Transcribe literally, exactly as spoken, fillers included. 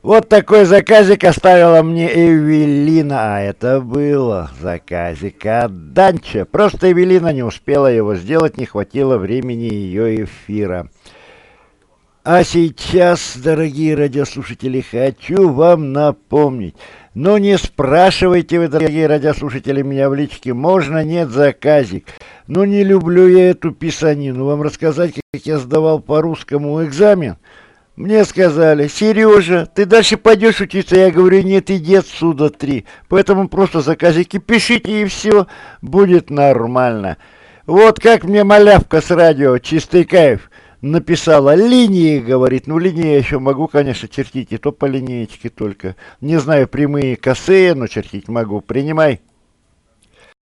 Вот такой заказик оставила мне Эвелина, а это было заказик от Данча. Просто Эвелина не успела его сделать, не хватило времени ее эфира. А сейчас, дорогие радиослушатели, хочу вам напомнить. Но не спрашивайте вы, дорогие радиослушатели, меня в личке, можно, нет, заказик. Но не люблю я эту писанину. Вам рассказать, как я сдавал по русскому экзамен? Мне сказали: Сережа, ты дальше пойдешь учиться? Я говорю: нет, иди отсюда три. Поэтому просто заказики пишите, и все будет нормально. Вот как мне малявка с радио «Чистый кайф» написала: линии, говорит. Ну, линии я еще могу, конечно, чертить, и то по линеечке только. Не знаю, прямые, косые, но чертить могу. Принимай.